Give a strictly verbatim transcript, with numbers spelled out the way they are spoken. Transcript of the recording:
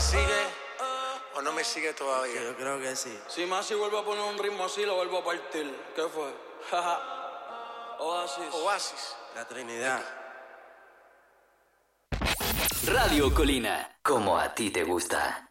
sigue o no me sigue todavía? Yo creo que sí. Si Masi vuelve a poner un ritmo así, lo vuelvo a partir. ¿Qué fue? Oasis. Oasis. La Trinidad. Radio Colina, como a ti te gusta.